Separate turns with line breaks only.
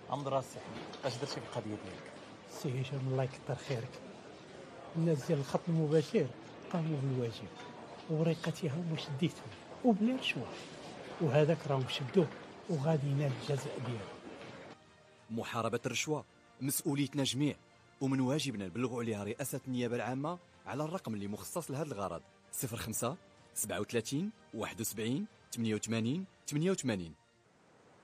عمد راسي اش درتي في القضيه ديالك؟
سي هشام الله يكثر خيرك. الناس ديال الخط المباشر قاموا بالواجب ووريقتها هما شديتهم وبلا رشوه، وهذاك راهم شدوه وغادي ينال الجزاء ديالو.
محاربة الرشوة مسؤوليتنا جميع، ومن واجبنا نبلغوا عليها رئاسة النيابة العامة على الرقم اللي مخصص لهذا الغرض: 05 37 71 88 88.